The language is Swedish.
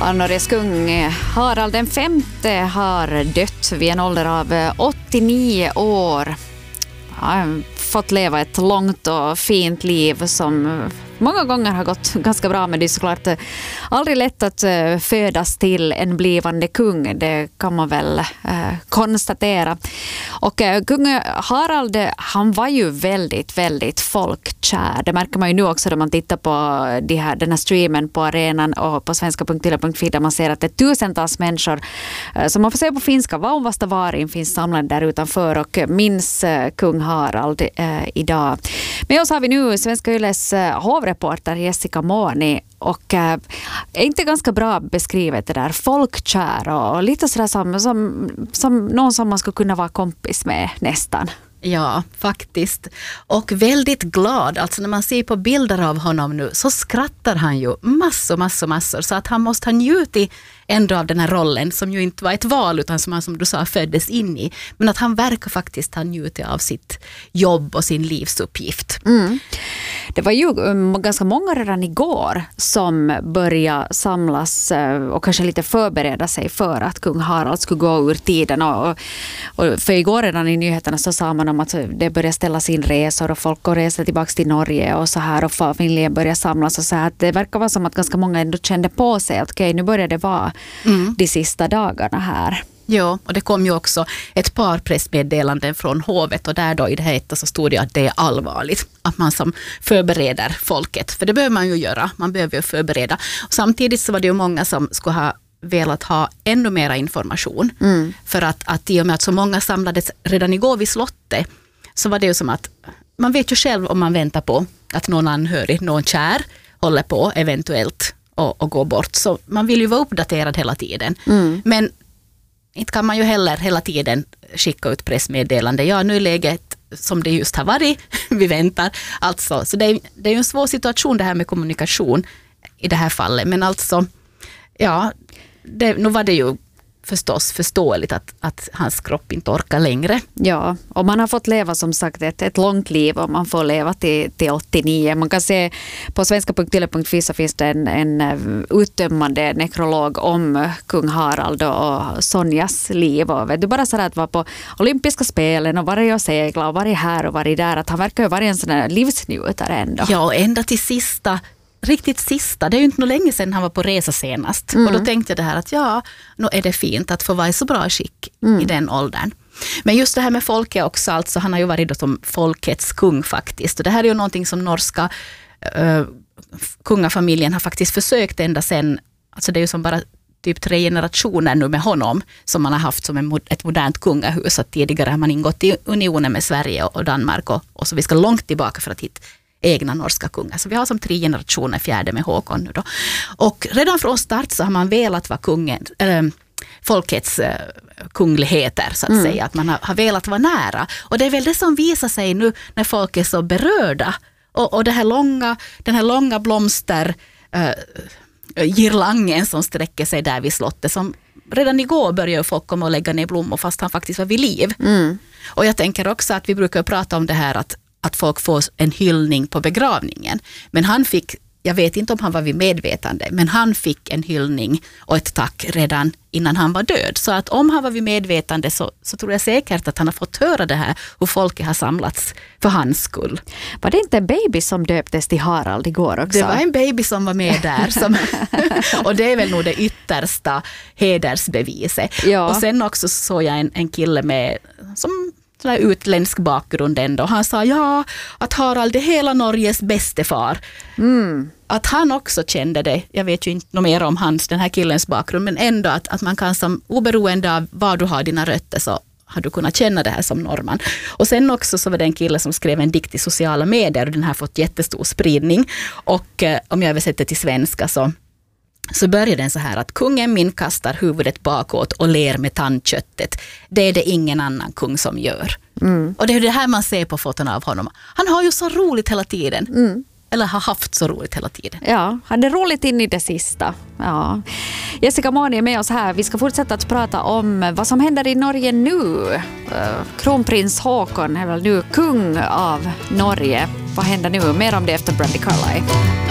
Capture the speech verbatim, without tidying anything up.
Norges kung Harald den femte har dött vid en ålder av åttionio år. Han har fått leva ett långt och fint liv som många gånger har gått ganska bra, men det är såklart aldrig lätt att födas till en blivande kung. Det kan man väl eh, konstatera. Och eh, kung Harald, han var ju väldigt, väldigt folkkär. Det märker man ju nu också när man tittar på de här, den här streamen på arenan och på svenska punkt tille punkt fi där man ser att det är tusentals människor eh, som man får se på finska. Vad om vasta varin finns samlade där utanför och minns eh, kung Harald eh, idag. Med oss har vi nu Svenska Yles eh, hovreporter Jessica Måni och äh, är inte ganska bra beskrivet det där folkkär och, och lite sådär som, som, som någon som man skulle kunna vara kompis med nästan. Ja, faktiskt. Och väldigt glad. Alltså när man ser på bilder av honom nu så skrattar han ju massor, massor, massor. Så att han måste ha njutit ändå av den här rollen som ju inte var ett val utan som han, som du sa, föddes in i. Men att han verkar faktiskt ha njutit av sitt jobb och sin livsuppgift. Mm. Det var ju ganska många redan igår som började samlas och kanske lite förbereda sig för att kung Harald skulle gå ur tiden. Och, och för igår redan i nyheterna så sa man om att det börjar ställa in resor och folk går resa tillbaka till Norge och så här och familjen börjar samlas och så här. Det verkar vara som att ganska många ändå kände på sig att okej, nu börjar det vara mm. de sista dagarna här. Ja, och det kom ju också ett par pressmeddelanden från hovet och där då i det här etta så stod det att det är allvarligt. Att man som förbereder folket, för det behöver man ju göra, man behöver ju förbereda. Och samtidigt så var det ju många som skulle ha velat ha ännu mera information. Mm. För att, att i och med att så många samlades redan igår vid slottet så var det ju som att man vet ju själv om man väntar på att någon anhörig, någon kär håller på eventuellt och, och går bort. Så man vill ju vara uppdaterad hela tiden. Mm. Men inte kan man ju heller hela tiden skicka ut pressmeddelande. Ja, nu är läget som det just har varit. Vi väntar. Alltså, så det är, det är ju en svår situation det här med kommunikation i det här fallet. Men alltså, ja, det, nu var det ju förstås förståeligt att, att hans kropp inte orkar längre. Ja, och man har fått leva som sagt ett, ett långt liv och man får leva till, till åttionio. Man kan se på svenska punkt tille punkt fi så finns det en, en uttömmande nekrolog om kung Harald och Sonjas liv. Och vet du, bara så att vara på olympiska spelen och vara och segla och vara här och vara där. Att han verkar ju vara en sån här livsnjutare ändå. Ja, och ända till sista riktigt sista, det är ju inte nog länge sedan han var på resa senast. Mm. Och då tänkte jag det här att ja, nu är det fint att få vara i så bra skick mm. i den åldern. Men just det här med folket också, alltså han har ju varit då som folkets kung faktiskt. Och det här är ju någonting som norska uh, kungafamiljen har faktiskt försökt ända sedan, alltså det är ju som bara typ tre generationer nu med honom som man har haft som en, ett modernt kungahus. Att tidigare har man ingått i unionen med Sverige och Danmark och, och så vi ska långt tillbaka för att hitta egna norska kungar. Så vi har som tre generationer, fjärde med Håkon nu då. Och redan från start så har man velat vara kungen, äh, folkets äh, kungligheter så att mm. säga. Att man har, har velat vara nära. Och det är väl det som visar sig nu när folk är så berörda. Och, och det här långa, den här långa blomster äh, girlangen som sträcker sig där vid slottet som redan igår började folk komma och lägga ner blommor fast han faktiskt var vid liv. Mm. Och jag tänker också att vi brukar prata om det här att att folk får en hyllning på begravningen. Men han fick, jag vet inte om han var vid medvetande, men han fick en hyllning och ett tack redan innan han var död. Så att om han var vid medvetande så, så tror jag säkert att han har fått höra det här, hur folket har samlats för hans skull. Var det inte en baby som döptes till Harald igår också? Det var en baby som var med där. Som, och det är väl nog det yttersta hedersbeviset. Ja. Och sen också såg jag en, en kille med som utländsk bakgrund ändå. Han sa ja, att Harald är hela Norges bäste far. Mm. Att han också kände det. Jag vet ju inte mer om hans, den här killens bakgrund, men ändå att, att man kan som oberoende av var du har dina rötter så har du kunnat känna det här som norrman. Och sen också så var det en kille som skrev en dikt i sociala medier och den har fått jättestor spridning. Och eh, om jag översätter till svenska så Så börjar den så här att kungen min kastar huvudet bakåt och ler med tandköttet. Det är det ingen annan kung som gör. Mm. Och det är det här man ser på foton av honom. Han har ju så roligt hela tiden. Mm. Eller har haft så roligt hela tiden. Ja, han är roligt in i det sista. Ja. Jessica Måni är med oss här. Vi ska fortsätta att prata om vad som händer i Norge nu. Kronprins Håkon är väl nu kung av Norge. Vad händer nu? Mer om det efter Brandy Carlile.